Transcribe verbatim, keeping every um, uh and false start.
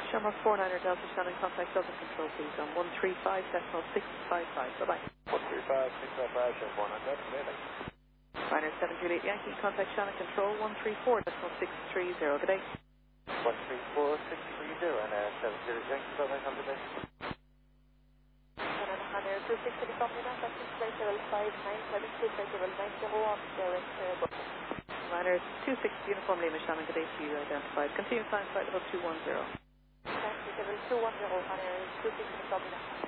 Shamrock four niner Delta Shannon, contact Dublin Control, please, on one three five decimal six five five. Bye-bye. one three five six five five, Shamrock four niner Delta, maybe. Ryanair seven Juliet Yankee, contact Shannon Control, one three four decimal six three zero. Good day. one three four six three zero, Ryanair seven Juliet Yankee, contact Shannon Control. Ryanair two six three, copy that, that's flight level five nine seven two, flight level nine zero on direct booking. Ryanair two six Uniform Lima Shannon, good day to you, identified. Continue flying flight level two one zero. Flight level two one zero, Ryanair two six three, copy that.